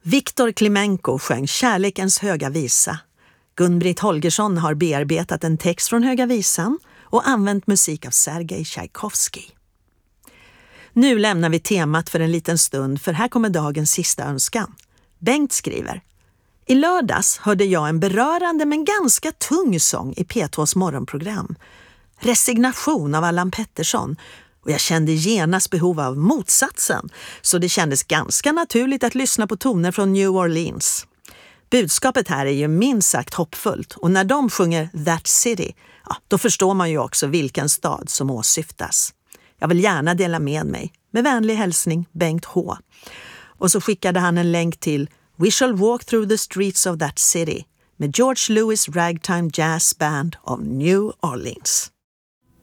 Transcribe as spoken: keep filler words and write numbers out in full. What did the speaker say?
Viktor Klimenko sjöng Kärlekens höga visa. Gun-Britt Holgersson har bearbetat en text från Höga visan och använt musik av Sergej Tchaikovsky. Nu lämnar vi temat för en liten stund, för här kommer dagens sista önskan. Bengt skriver: I lördags hörde jag en berörande men ganska tung sång i P tvås morgonprogram. Resignation av Allan Pettersson. Och jag kände genast behov av motsatsen, så det kändes ganska naturligt att lyssna på toner från New Orleans. Budskapet här är ju minst sagt hoppfullt, och när de sjunger That City, ja, då förstår man ju också vilken stad som åsyftas. Jag vill gärna dela med mig. Med vänlig hälsning, Bengt H. Och så skickade han en länk till We Shall Walk Through the Streets of That City med George Lewis Ragtime Jazz Band of New Orleans.